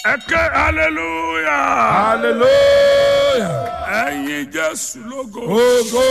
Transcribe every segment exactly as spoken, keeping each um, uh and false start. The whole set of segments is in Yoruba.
Ẹ̀kẹ́ hallelujah. Hallelujah. Ẹ̀yin Jésù lógo. Ogo.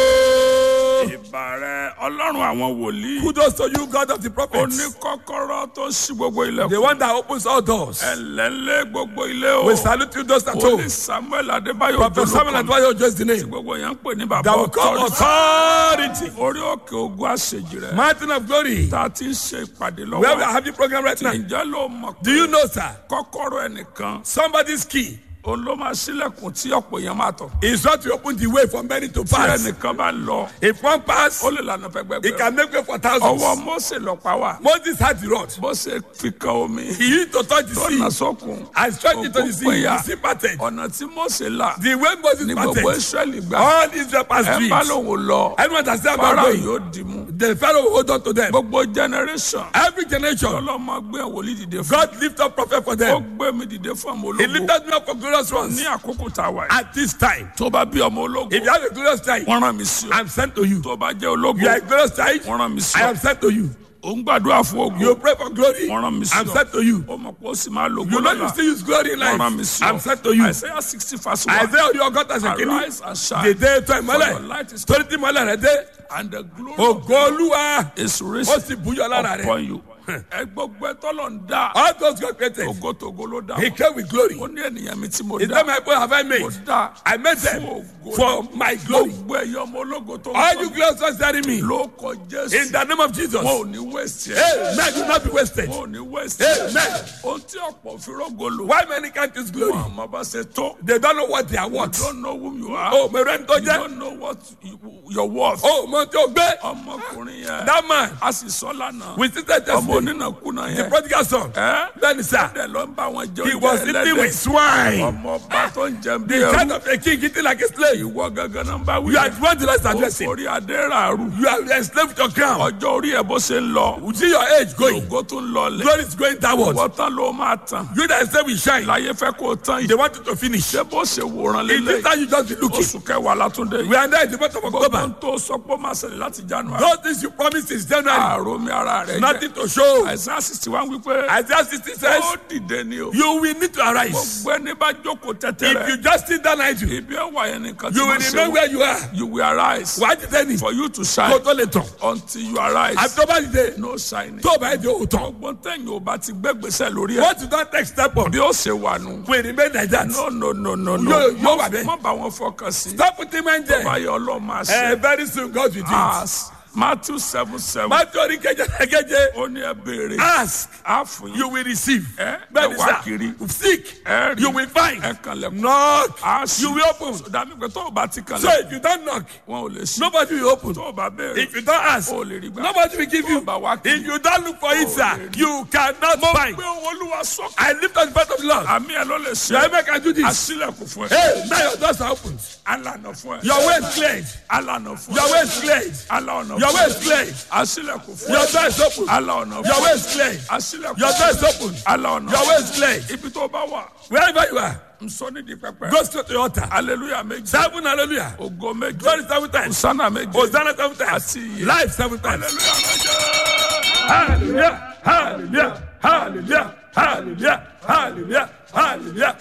Ìbàrẹ̀ Ọlọ́run àwọn wòlíì. Kudos to you, God of the prophets. Oníkọ́kọ́rọ́ tó ṣí gbogbo ilẹ̀kùn. The one that opens all doors. Ẹlẹ́lẹ́ gbogbo ilé o. We salute you, those at home. Olè Samuel Adébáyọ̀ Prophet Samuel Adébáyọ̀ just the Tí name. gbogbo yẹn ń pè ní bàbá That will call authority. authority. Orí òkè ogun àṣejì rẹ̀. Mountain of glory. Tá a ti ń ṣe ìpàdé Where we are lọ́wọ́. having program right now. Ǹjẹ́ ló mọ̀ Do you know, sir? kọ́kọ́rọ́ ẹnìkan? Somebody's key Òun ló máa ṣílẹ̀kùn tí ọ̀pọ̀ èèyàn máa tọ̀. is not to open the way for many to Tí pass. ẹnìkan bá lọ, If one pass, ó lè lànà it fẹ́gbẹ́gbẹ́. can make way for Ọwọ́ thousands. Mósè lọ́pàá wà. Moses had the rod. Bó ṣe fi kan omi. He used to touch the Tó nà sea sókun. and stretch it to the sea. Òkú The péyà. sea parted. Ọ̀nà tí Mósè là The way Moses ní gbogbo parted, Ísírẹ́lì gbà. all Israel passed Ẹ through bá it. lòun lọ. Anyone that said about Fáráò going, yóò dì mú. the Pharaoh will hold on to them. Gbogbo generation. Every generation, Ọlọ́mọ gbé wòlíì dìde fún. God lift up prophet for Ó them. gbé mi dìde fún ọmọ He ológo. lifted me up for glorious ones. Ní àkókò tá a wà yìí. At this time, Tó bá bí ọmọ ológo. if you have a glorious child, Wọ́n rán mi sí ọ. I'm sent to you. Tó bá jẹ́ ológo. You are a glorious child, Wọ́n rán mi sí I ọ. am sent to you. Ó ń gbàdúrà fún You ògo. pray for glory, Wọ́n rán mi sí I'm ọ. sent to you. Ó mọ̀ pé ó sì máa lo You know you gbọ́dọ̀ still use glory in Wọ́n rán mi life, sí ọ. I'm sent to you. Isaiah sixty verse one. Isaiah orí ọgọ́ta ṣèkínní. Arise and shine. Dèdè tó For your ìmọ́lẹ̀. light is Torí tí ìmọ́lẹ̀ rẹ̀ dé, and the glory ògo Olúwa is ó risen sì búyọ lára rẹ̀. upon you. Ẹ gbogbo ẹ tọ́lọ̀ ń dá. All those God created, Ògo-tògo ló dá He wọn. came with glory. Ó ní ènìyàn mi tí mo Is dá. that my boy have I made? Mo dá. I made them for my glory. Gbogbo ẹ̀yọ́ ọmọ ológo tó ń All you sọ glorious ones hearing me, ló kọ in Jésù. the name of Jesus, Wọn ò ní waste ẹ̀. amen, do not be wasted. Wọn ò ní waste ẹ̀. Amen. Ohun tí ọ̀pọ̀ fi rógo lò. Why many can't use glory? Wọn àmọ́ bá ṣe tó. They don't know what they are You worth. don't know whom you are. Oh, my friend, don't You you? don't know what you, your worth. Oh, mo ti o gbé. Ọmọkùnrin yẹn. That man, A sì sọ lánàá. we still tell Ọmọ testimony. onínàkúnà The yẹn. prodigal son. Ẹ́ Then, sir, Dẹ̀ ló ń bá wọn jẹ he oúnjẹ was eating ẹlẹ́dẹ̀. with swine. Ọmọ ọba tó ń jẹun bí The kind ẹrú. of a king eating like a slave. Ìwọ gangan náà ń bá wí. You are the one the Lord is Ó addressing. forí adé ràrú. You are enslaved to your crown. Ọjọ́ orí ẹ̀ bó ṣe ń lọ. You see your age going. Ògo tó ń lọlẹ̀. Glory is going downward. Ìwọ tán ló máa tàn. You that say we shine. Láyé fẹ́ kó o tán They yìí. want you to finish. Ṣé bó ṣe wòran It is lélẹ̀? that you just be looking. Oṣù kẹwàá látúndé. We are now in the month of Gbogbo October. ohun tó sọ pé ó máa ṣẹlẹ̀ láti January. Those things you promised since January, Àròmí ara rẹ̀ jẹ́. nothing to show. Isaiah sixty one wípé. Isaiah sixty says, Ó dìde ni o. you will need to arise. Gbogbo ẹni bá jókòó If tẹ́tẹ́rẹ́. you just sit down idle, Ibi ẹwà yẹn nìkan tí you will wọ́n ṣe remain wò. where you are. You will arise Wàá ti tẹ́ ni. for you to Kó shine tó lè tàn. until you arise. Àtọ́bá ti dé. No shining. Tó o bá yẹ di òótọ́. Ọgbọ́n tẹ̀yìn ò bá ti gbẹ́gbèsè lórí ẹ̀. What you don take step on, Bí ó ṣe wà nù. we remain like that. No no no no no. Yóò yóò wà bẹ́ẹ̀. Má bá wọn fọkàn sí. Stop putting mind there. Báyọ̀ ọlọ́run máa Eh, ṣe. very soon God will do it. Ask. Matthew seven seven. Matthew orí keje keje. Ó ní ẹ béèrè. Ask, Á fún you yín. will receive. Ẹ Bẹ́ẹ̀ni ẹ wá sá, kiri. seek, Ẹ rí. you will find. Ẹ kànlẹ̀kùn. Knock, Á ṣí. you will open. Dàbí pé tó o bá ti So kànlẹ̀. if you don't knock, Wọn ò lè ṣí. nobody will open. Tó o bá béèrè. If you don't ask, O lè rí gbà. nobody will give you. Tó o bá wá kiri. If you don't look for it, Oh, sir, yeah. you cannot find. Gbé owó Olúwa sọ́kàn. I lift up the breath of the Lord. Àmì ẹ̀ ló lè ṣe. Your amen can do this. Àṣìlẹ̀kùn fún ẹ. Hey, now your doors are opened. Alànà fún ẹ. Your way is cleared. Alànà fún ẹ. Your way is cleared. Alànà Your fún way ẹ. is cleared. Àṣìlẹ̀kùn fún Your ẹ. door is open. Alànà fún ẹ. Your way is cleared. Àṣìlẹ̀kùn Your fún door ẹ. is open. Alànà Your way is cleared. Ibi tó bá wà. Wherever you are, N sọ nídìí pẹpẹ. go straight to your altar. Hallelujah méjì. Seven hallelujah. Ògo méjì. Glory seven times. Hosanna méjì. Hosanna seven times. Àti iye. Life seven times. Hallelujah méjì. Hallelujah. Hallelujah. Hallelujah. Hallelujah. Hallelujah. Hallelujah.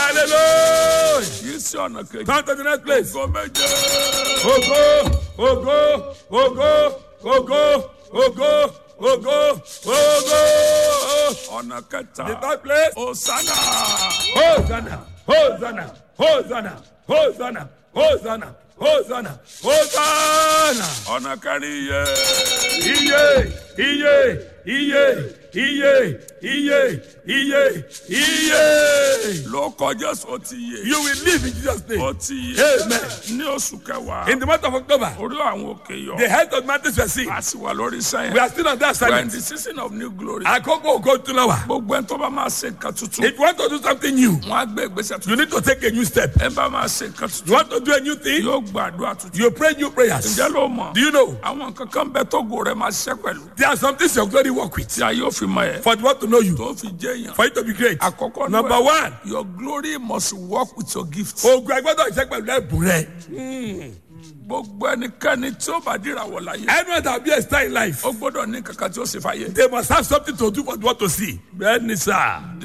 Hallelujah. Yìí sí ọ̀nà kejì. Come to the next place. Ògo méjì. Ogo, ogo, ogo, ogo, ogo, ogo, ogo. Ọ̀nà kẹta. The third place. Hosanna. Hosanna, Hosanna, Hosanna, Hosanna, Hosanna, Hosanna, Hosanna. Ọ̀nà kẹrin iye. Iye, iye, iye, iye, iye, iye, iye. Ló kọjá sọ ti yé. You will live in Jesus' Ó name. ti yé. Amen. Ní oṣù kẹwàá. In the month of October, Orí àwọn òkè yọ. the health of mountains were seen. A sì wà lórí We sẹ́yìn. are still on that We are in side. the season of new glory. Àkókò ògo Tulawa. Gbogbo ẹni tó bá máa ṣe nǹkan tuntun. If you want to do something new, Wọ́n á gbé ìgbésẹ̀ you tuntun. need to take a new step. Ẹ bá máa ṣe nǹkan You tuntun. want to do a new thing, Yóò gbàdúrà tuntun. you pray new prayers. Ǹjẹ́ ló mọ̀? Do you know? Àwọn nǹkan kan bẹ tó gò rẹ̀ máa ṣiṣẹ́ pẹ̀lú. There are some things your glory work with. Tí a yóò fi mọ ẹ̀. For the world to know you, Tó fi jẹ́ èèyàn. for you to be great. Àkọ́kọ́ Number one, Your glory must work with your gift. ogun agbọ́dọ̀ ṣe pẹ̀lú ẹ̀bùn rẹ̀. Gbogbo ẹnikẹ́ni tí ó bá dìrà wọ̀ láyé. Anyone that be a star in life, Ó gbọ́dọ̀ ní kankan tí ó ṣe fàyè. they must have something to do for the world to see. Bẹ́ẹ̀ni sá. The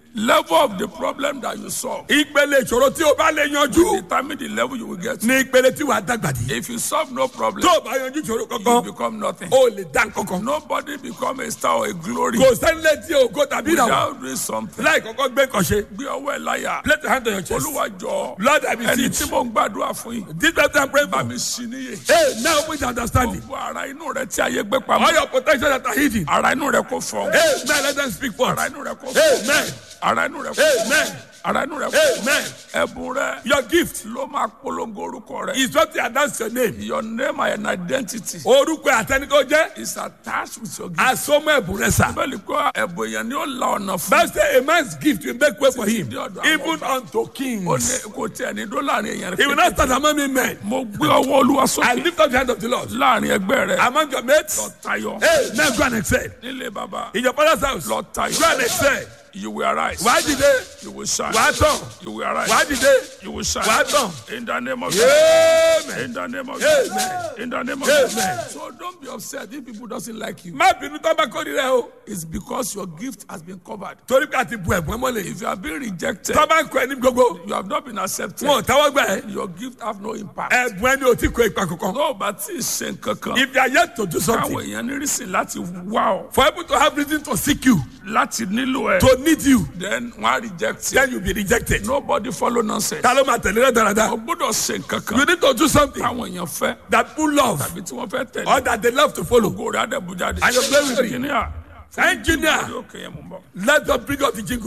level of the problem that you solve ìpele ìṣòro tí o bá lè yanjú determine the level you will get to. ní ìpele tí wàá dàgbà dé. If you solve no problem, tó o bá yanjú ìṣòro you kankan become nothing. o lè dá nǹkankan. Nobody become a star or a glory kò sẹ́ni lè tí ògo tàbí ìràwọ̀ without doing something. láì kọ́kọ́ gbé nǹkan ṣe. Gbé ọwọ́ ẹ̀ láyà. place your hand on your chest. Olúwa jọ̀ọ́. Lord, I Ẹni beseech. tí mo ń gbàdúrà fún yìí. this person I'm praying Bá for. mi ṣí níyè. hey now open your understanding. Gbogbo ara inú rẹ tí ayé gbé all pamọ́. your potential that are hidden. Ara inú rẹ kò fọ́. hey now let them speak for Ara us. inú rẹ kò Amen. fọ́. Ara inú rẹ kò fọ́. Amen. Ara inú rẹ kò fọ́. Amen. Ẹ̀bùn rẹ your gift ló máa polongo orúkọ rẹ. is what you announce your name. Your name and identity orúkọ àtẹni tó jẹ́ is attached with your gift. asomọ ẹ̀bùn rẹ sà. Bẹ́ẹ̀ni kó ẹ̀bùn èèyàn ni ó la ọ̀nà fún. Bible say a man's gift will make way for him Títí dé ọ̀dọ̀ àwọn even ọba. unto Ó kings. ní kò tiẹ̀ ní dó láàrin èèyàn he will not stand among me men. Mo gbé ọwọ́ Olúwa I sókè lift up the hand of the Lord. láàrin ẹgbẹ́ rẹ. among your mates. Lọ tayọ. hey now go and excel. Nílé bàbá. in your father's house. Lọ go and tayọ. excel. You will arise. wàá dìde. You will shine. wàá tàn. You will arise. wàá dìde. You will shine. wàá tàn. In the name of Jesus. amen. In the name of Amen. Jesus. In the name of Amen. Jesus. So don't be upset if people doesn't like you. má bínú tó bá kórìí rẹ o. It's because your gift has been covered. torí pé a ti bu ẹ̀bùn ẹ mọ́lẹ̀. If you have been rejected, tó bá ń kọ ẹni gbogbo. you have not been accepted. wọn ò tẹ́wọ́ gbà ẹ́. Your gift have no impact. ẹ̀bùn ẹni ò tí kó ipa kankan. Tó o bá tí ì ṣe nǹkan kan, if you are yet to do káwọn something. èèyàn ní rísìn láti wá ọ, for people to have reason to seek you. láti nílò ẹ, to need you. then wọ́n á reject you. then you be rejected. Nobody follow nonsense. ta ló máa tẹ̀lé rẹ dáradára. O gbọ́dọ̀ ṣe nǹkan kan you need to do something táwọn èèyàn fẹ́ that people love tàbí tí wọ́n fẹ́ tẹ̀lé. or that they love to follow. Ògo rẹ̀ á dẹ̀ bú jáde. And your glory will be. Engineer. Engineer. Okay, yẹn mú bọ̀. let us bring up the jingle.